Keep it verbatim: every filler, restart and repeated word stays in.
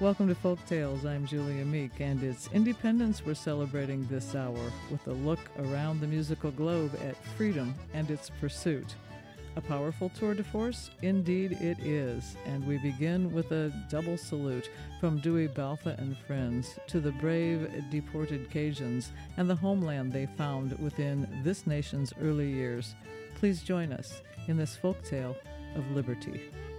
Welcome to Folk Tales. I'm Julia Meek, and it's Independence we're celebrating this hour with a look around the musical globe at freedom and its pursuit. A powerful tour de force? Indeed it is, and we begin with a double salute from Dewey Balfa and friends to the brave deported Cajuns and the homeland they found within this nation's early years. Please join us in this folk tale of liberty.